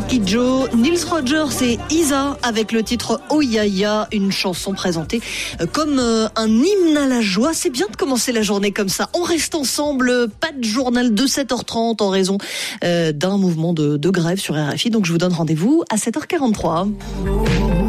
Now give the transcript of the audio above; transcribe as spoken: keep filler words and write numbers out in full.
Nicky Joe, Nils Rogers et Isa avec le titre Oh Ya Ya, une chanson présentée comme un hymne à la joie. C'est bien de commencer la journée comme ça. On reste ensemble, pas de journal de sept heures trente en raison d'un mouvement de, de grève sur R F I. Donc je vous donne rendez-vous à sept heures quarante-trois.